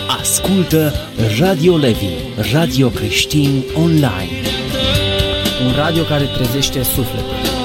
Ascultă Radio Levi, radio creștin online. Un radio care trezește sufletul.